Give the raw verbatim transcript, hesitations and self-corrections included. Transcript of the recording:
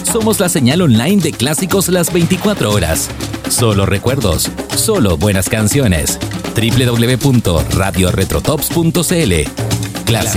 Somos la señal online de clásicos las veinticuatro horas. Solo recuerdos, solo buenas canciones. doble u doble u doble u punto radio retrotops punto c l. Clásicos.